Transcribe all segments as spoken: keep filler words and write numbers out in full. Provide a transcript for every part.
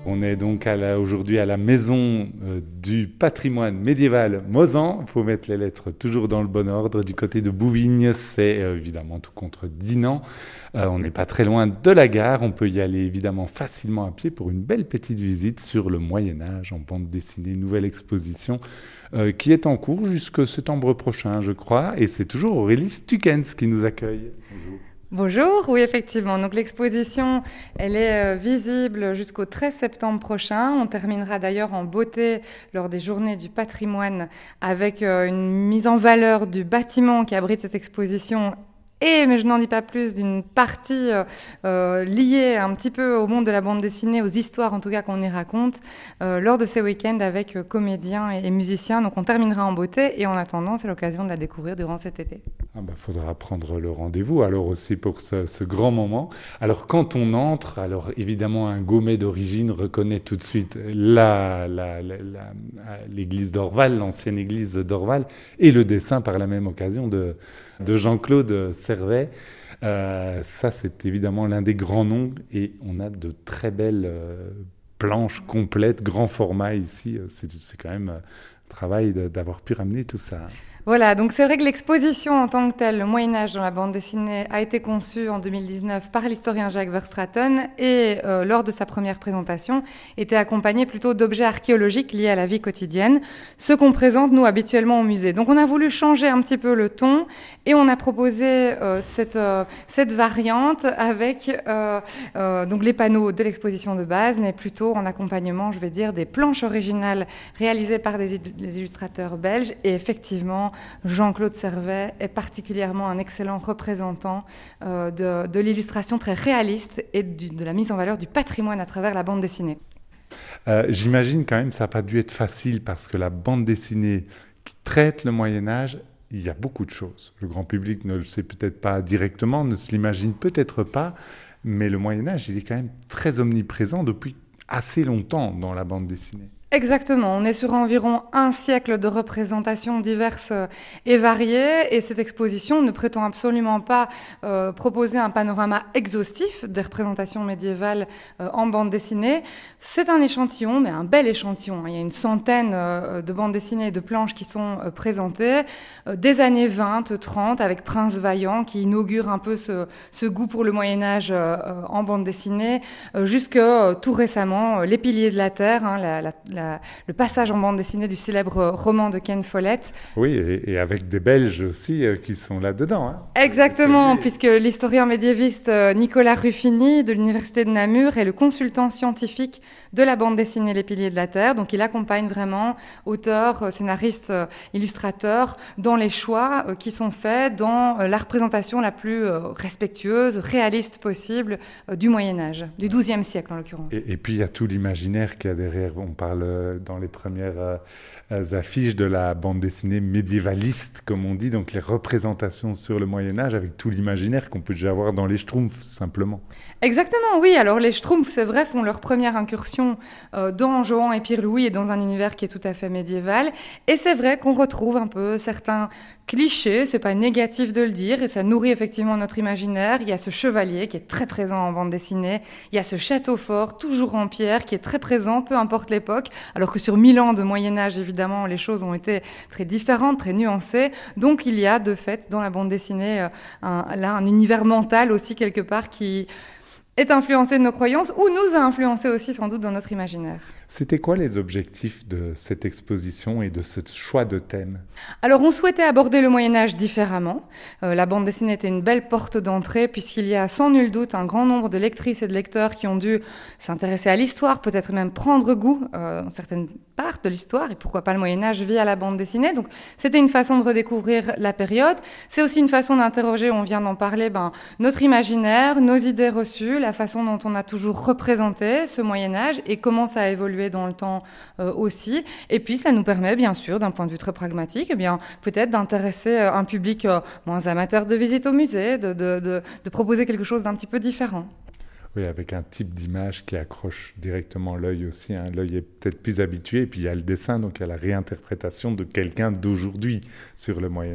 On est donc à la, aujourd'hui à la maison euh, du patrimoine médiéval Mozan. Il faut mettre les lettres toujours dans le bon ordre. Du côté de Bouvignes, c'est euh, évidemment tout contre Dinan. Euh, on n'est pas très loin de la gare. On peut y aller évidemment facilement à pied pour une belle petite visite sur le Moyen-Âge en bande dessinée. Nouvelle exposition euh, qui est en cours jusqu'au septembre prochain, je crois. Et c'est toujours Aurélie Stukens qui nous accueille. Bonjour. Bonjour, oui effectivement. Donc l'exposition, elle est euh, visible jusqu'au treize septembre prochain. On terminera d'ailleurs en beauté lors des Journées du patrimoine avec euh, une mise en valeur du bâtiment qui abrite cette exposition. Et, mais je n'en dis pas plus, d'une partie euh, liée un petit peu au monde de la bande dessinée, aux histoires en tout cas qu'on y raconte, euh, lors de ces week-ends avec euh, comédiens et, et musiciens. Donc on terminera en beauté et en attendant, c'est l'occasion de la découvrir durant cet été. Ah ben, faudra prendre le rendez-vous alors aussi pour ce, ce grand moment. Alors quand on entre, alors évidemment un Gaumet d'origine reconnaît tout de suite la, la, la, la, l'église d'Orval, l'ancienne église d'Orval, et le dessin par la même occasion de, de Jean-Claude Servet. Euh, ça c'est évidemment l'un des grands noms et on a de très belles euh, planches complètes, grand format ici. C'est, c'est quand même un travail de, d'avoir pu ramener tout ça. Voilà, donc c'est vrai que l'exposition en tant que telle, le Moyen-Âge dans la bande dessinée, a été conçue en deux mille dix-neuf par l'historien Jacques Verstraeten et euh, lors de sa première présentation, était accompagnée plutôt d'objets archéologiques liés à la vie quotidienne, ce qu'on présente nous habituellement au musée. Donc on a voulu changer un petit peu le ton et on a proposé euh, cette, euh, cette variante avec euh, euh, donc les panneaux de l'exposition de base, mais plutôt en accompagnement, je vais dire, des planches originales réalisées par des, des illustrateurs belges et effectivement, Jean-Claude Servet est particulièrement un excellent représentant euh, de, de l'illustration très réaliste et du, de la mise en valeur du patrimoine à travers la bande dessinée. Euh, j'imagine quand même que ça n'a pas dû être facile parce que la bande dessinée qui traite le Moyen-Âge, il y a beaucoup de choses. Le grand public ne le sait peut-être pas directement, ne se l'imagine peut-être pas, mais le Moyen-Âge, il est quand même très omniprésent depuis assez longtemps dans la bande dessinée. Exactement, on est sur environ un siècle de représentations diverses et variées et cette exposition ne prétend absolument pas euh, proposer un panorama exhaustif des représentations médiévales euh, en bande dessinée. C'est un échantillon, mais un bel échantillon. Il y a une centaine euh, de bandes dessinées et de planches qui sont euh, présentées euh, des années vingt, trente avec Prince Vaillant qui inaugure un peu ce, ce goût pour le Moyen-Âge euh, en bande dessinée euh, jusque euh, tout récemment euh, Les Piliers de la Terre, hein, la, la, la La, le passage en bande dessinée du célèbre roman de Ken Follett. Oui, et, et avec des Belges aussi euh, qui sont là-dedans. Hein. Exactement, puisque l'historien médiéviste euh, Nicolas Ruffini de l'Université de Namur est le consultant scientifique de la bande dessinée Les Piliers de la Terre. Donc il accompagne vraiment auteurs, scénaristes, euh, illustrateurs dans les choix euh, qui sont faits dans euh, la représentation la plus euh, respectueuse, réaliste possible euh, du Moyen-Âge, du douzième siècle en l'occurrence. Et, et puis il y a tout l'imaginaire qu'il y a derrière. On parle dans les premières euh, affiches de la bande dessinée médiévaliste, comme on dit, donc les représentations sur le Moyen-Âge avec tout l'imaginaire qu'on peut déjà avoir dans les Schtroumpfs, simplement. Exactement, oui. Alors les Schtroumpfs, c'est vrai, font leur première incursion euh, dans Johan et Pierre-Louis et dans un univers qui est tout à fait médiéval. Et c'est vrai qu'on retrouve un peu certains clichés, c'est pas négatif de le dire, et ça nourrit effectivement notre imaginaire. Il y a ce chevalier qui est très présent en bande dessinée, il y a ce château fort, toujours en pierre, qui est très présent, peu importe l'époque, alors que sur mille ans de Moyen-Âge, évidemment, les choses ont été très différentes, très nuancées. Donc il y a de fait dans la bande dessinée, euh, un, là, un univers mental aussi quelque part qui est influencé de nos croyances ou nous a influencé aussi sans doute dans notre imaginaire. C'était quoi les objectifs de cette exposition et de ce choix de thème ? Alors on souhaitait aborder le Moyen-Âge différemment. Euh, la bande dessinée était une belle porte d'entrée puisqu'il y a sans nul doute un grand nombre de lectrices et de lecteurs qui ont dû s'intéresser à l'histoire, peut-être même prendre goût euh, dans certaines parts de l'histoire et pourquoi pas le Moyen-Âge via la bande dessinée. Donc c'était une façon de redécouvrir la période. C'est aussi une façon d'interroger, on vient d'en parler, ben, notre imaginaire, nos idées reçues, la façon dont on a toujours représenté ce Moyen-Âge et comment ça a évolué dans le temps euh, aussi. Et puis, ça nous permet, bien sûr, d'un point de vue très pragmatique, eh bien, peut-être d'intéresser euh, un public euh, moins amateur de visite au musée, de, de, de, de proposer quelque chose d'un petit peu différent. Oui, avec un type d'image qui accroche directement l'œil aussi. Hein. L'œil est peut-être plus habitué, et puis il y a le dessin, donc il y a la réinterprétation de quelqu'un d'aujourd'hui sur le Moyen-Âge.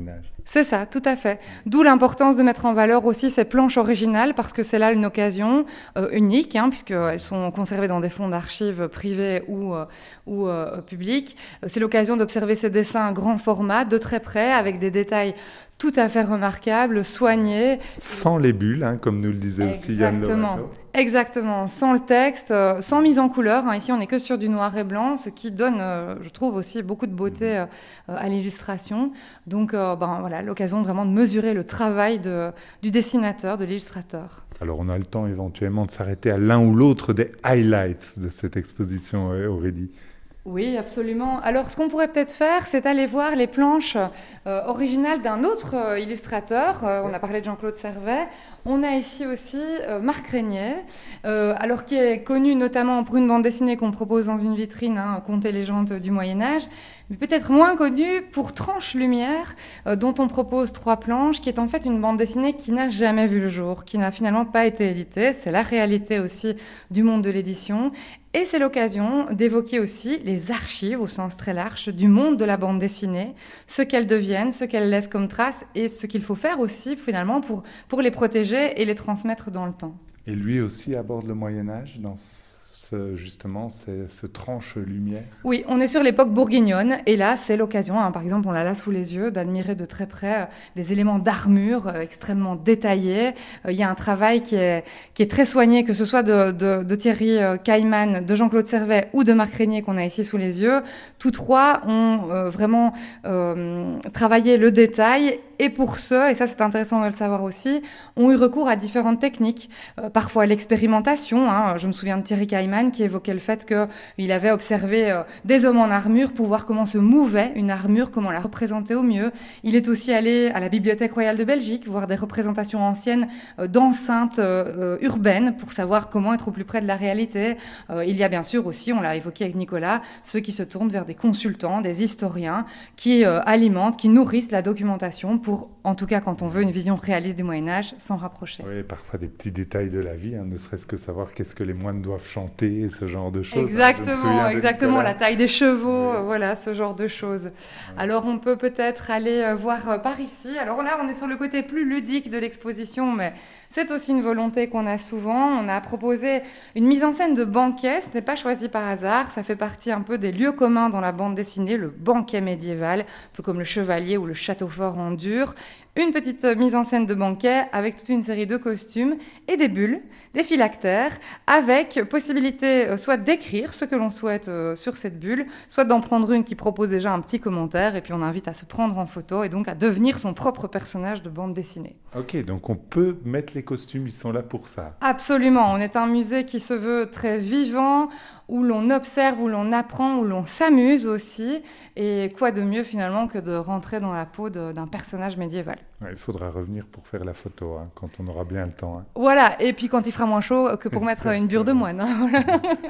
C'est ça, tout à fait. D'où l'importance de mettre en valeur aussi ces planches originales, parce que c'est là une occasion euh, unique, hein, puisqu'elles sont conservées dans des fonds d'archives privés ou, euh, ou euh, publics. C'est l'occasion d'observer ces dessins grand format, de très près, avec des détails tout à fait remarquables, soignés. Sans les bulles, hein, comme nous le disait aussi Yann Lovato. Exactement, sans le texte, euh, sans mise en couleur. Hein. Ici, on n'est que sur du noir et blanc, ce qui donne, euh, je trouve, aussi beaucoup de beauté euh, à l'illustration. Donc, euh, ben, voilà, l'occasion vraiment de mesurer le travail de, du dessinateur, de l'illustrateur. Alors, on a le temps éventuellement de s'arrêter à l'un ou l'autre des highlights de cette exposition, Aurélie. Oui, absolument. Alors, ce qu'on pourrait peut-être faire, c'est aller voir les planches euh, originales d'un autre euh, illustrateur. Euh, on a parlé de Jean-Claude Servet. On a ici aussi euh, Marc Régnier, euh, alors qui est connu notamment pour une bande dessinée qu'on propose dans une vitrine, hein, Contes et légendes du Moyen-Âge, mais peut-être moins connu pour Tranche Lumière, euh, dont on propose trois planches, qui est en fait une bande dessinée qui n'a jamais vu le jour, qui n'a finalement pas été éditée. C'est la réalité aussi du monde de l'édition. Et c'est l'occasion d'évoquer aussi les archives, au sens très large, du monde de la bande dessinée, ce qu'elles deviennent, ce qu'elles laissent comme traces et ce qu'il faut faire aussi, finalement, pour, pour les protéger et les transmettre dans le temps. Et lui aussi aborde le Moyen-Âge dans ce, justement ce, ce tranche lumière. Oui, on est sur l'époque bourguignonne et là, c'est l'occasion, hein, par exemple, on l'a là sous les yeux, d'admirer de très près euh, des éléments d'armure euh, extrêmement détaillés. Euh, il y a un travail qui est, qui est très soigné, que ce soit de, de, de Thierry euh, Cailleman, de Jean-Claude Servet ou de Marc Régnier qu'on a ici sous les yeux. Tous trois ont euh, vraiment euh, travaillé le détail. Et pour ce, et ça c'est intéressant de le savoir aussi, ont eu recours à différentes techniques. Euh, parfois l'expérimentation, hein, je me souviens de Thierry Cailleman qui évoquait le fait qu'il avait observé euh, des hommes en armure pour voir comment se mouvait une armure, comment la représenter au mieux. Il est aussi allé à la Bibliothèque royale de Belgique, voir des représentations anciennes euh, d'enceintes euh, urbaines pour savoir comment être au plus près de la réalité. Euh, il y a bien sûr aussi, on l'a évoqué avec Nicolas, ceux qui se tournent vers des consultants, des historiens qui euh, alimentent, qui nourrissent la documentation pour, en tout cas quand on veut une vision réaliste du Moyen-Âge, s'en rapprocher. Oui, parfois des petits détails de la vie, hein, ne serait-ce que savoir qu'est-ce que les moines doivent chanter, ce genre de choses. Exactement, hein, exactement, la taille des chevaux, oui. euh, voilà, ce genre de choses. Oui. Alors on peut peut-être aller euh, voir euh, par ici. Alors là, on est sur le côté plus ludique de l'exposition, mais c'est aussi une volonté qu'on a souvent. On a proposé une mise en scène de banquet, ce n'est pas choisi par hasard, ça fait partie un peu des lieux communs dans la bande dessinée, le banquet médiéval, un peu comme le chevalier ou le château fort en dur. Une petite mise en scène de banquet avec toute une série de costumes et des bulles, des phylactères, avec possibilité euh, soit d'écrire ce que l'on souhaite euh, sur cette bulle, soit d'en prendre une qui propose déjà un petit commentaire, et puis on invite à se prendre en photo et donc à devenir son propre personnage de bande dessinée. Ok, donc on peut mettre les costumes, ils sont là pour ça. Absolument, on est un musée qui se veut très vivant, où l'on observe, où l'on apprend, où l'on s'amuse aussi. Et quoi de mieux finalement que de rentrer dans la peau de, d'un personnage médiéval. Ouais, il faudra revenir pour faire la photo, hein, quand on aura bien le temps. Hein. Voilà, et puis quand il fera moins chaud que pour mettre une bure de moine. Hein, voilà.